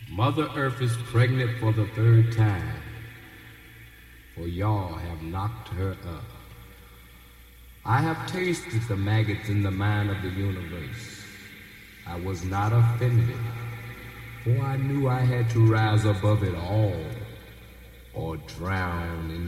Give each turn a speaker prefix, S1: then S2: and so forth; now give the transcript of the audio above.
S1: Mother Earth is pregnant for the third time, for y'all have knocked her up. I have tasted the maggots in the mind of the universe. I was not offended, for I knew I had to rise above it all or drown in